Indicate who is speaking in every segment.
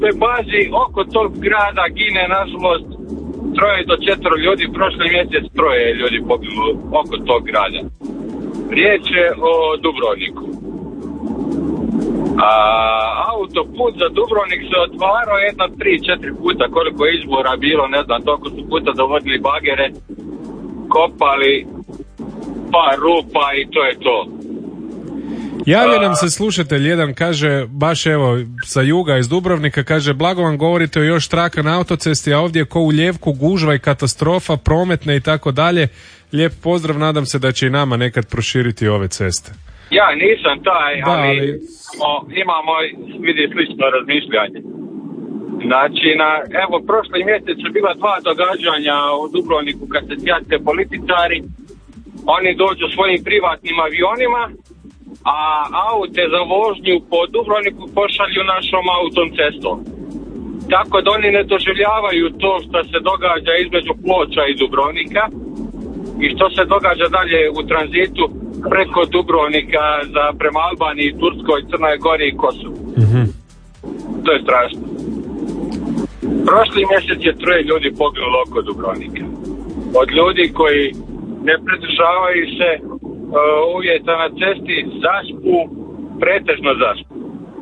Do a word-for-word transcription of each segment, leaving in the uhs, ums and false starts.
Speaker 1: toj bazi oko tog grada gine, nažalost, troje do četvero ljudi, prošli mjesec troje ljudi poginulo oko tog grada. Riječ je o Dubrovniku. A autoput za Dubrovnik se otvarao jedno tri četiri puta, koliko je izbora bilo, ne znam, toliko su puta dovodili bagere, kopali par rupa i to je to.
Speaker 2: Javio nam se slušatelj jedan, kaže, baš evo, sa juga iz Dubrovnika, kaže, blago vam govorite o još traka na autocesti, a ovdje je ko u Ljevku gužva i katastrofa, prometne i tako dalje. Lijep pozdrav, nadam se da će i nama nekad proširiti ove ceste.
Speaker 1: Ja nisam taj,
Speaker 2: da,
Speaker 1: ali,
Speaker 2: ali...
Speaker 1: O, imamo, vidi, slično razmišljanje. Znači, na, evo, prošli mjesec su bila dva događanja u Dubrovniku kad se sjate političari. Oni dođu svojim privatnim avionima, a aute za vožnju po Dubrovniku pošalju našom autom cestom. Tako da oni ne doživljavaju to što se događa između Ploča i Dubrovnika i što se događa dalje u tranzitu preko Dubrovnika za prema Albaniji, Turskoj, Crnoj Gori i Kosovu.
Speaker 2: Mm-hmm.
Speaker 1: To je strašno. Prošli mjesec je troje ljudi poginulo oko Dubrovnika. Od ljudi koji ne pridržavaju se uh, uvjeta na cesti, zaspu, pretežno zaspu.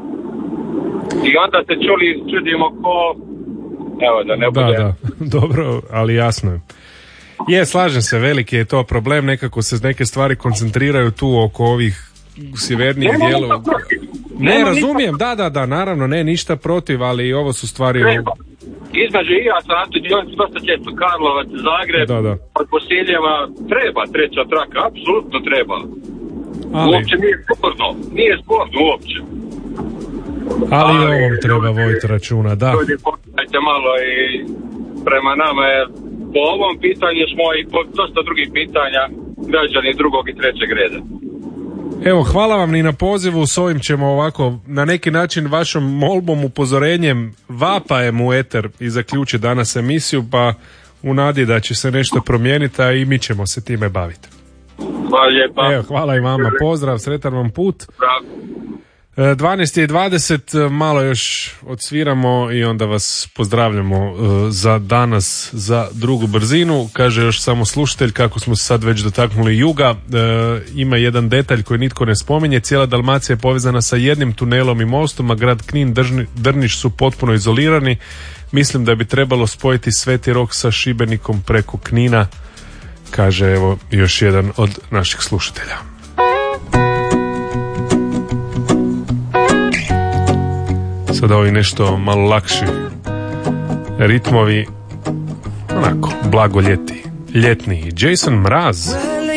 Speaker 1: I onda se čuli, čudimo ko, evo da ne bude...
Speaker 2: Da, da, dobro, ali jasno je. Je, slažem se, veliki je to problem, nekako se neke stvari koncentriraju tu oko ovih sjevernijih dijelova. Ne, razumijem, da, da, da, naravno, ne, ništa protiv, ali ovo su stvari...
Speaker 1: Treba. Između i ja sam Anto Đionić dosta često, Karlovac, Zagreb, da, da. Od Posiljeva, treba treća traka, apsolutno treba. Ali... Uopće nije sporno, nije sporno uopće.
Speaker 2: Ali, ali ovom treba vojiti računa, da.
Speaker 1: Ljudi, pogledajte malo i prema nama, jer po ovom pitanju smo i po dosta drugih pitanja građani drugog i trećeg reda.
Speaker 2: Evo, hvala vam ni na pozivu, s ovim ćemo ovako na neki način vašom molbom, upozorenjem, vapajem u eter i zaključiti danas emisiju, pa u nadi da će se nešto promijeniti, a i mi ćemo se time baviti.
Speaker 1: Hvala lijepa.
Speaker 2: Evo, hvala i vama, pozdrav, sretan vam put.
Speaker 1: Prav.
Speaker 2: dvanaest i dvadeset, malo još odsviramo i onda vas pozdravljamo za danas za drugu brzinu. Kaže još samo slušatelj, kako smo se sad već dotaknuli juga, ima jedan detalj koji nitko ne spominje. Cijela Dalmacija je povezana sa jednim tunelom i mostom, a grad Knin, Drniš su potpuno izolirani. Mislim da bi trebalo spojiti Sveti Rok sa Šibenikom preko Knina, kaže evo još jedan od naših slušatelja. Sada ovi nešto malo lakši ritmovi, onako, blago ljeti, ljetni. Jason Mraz.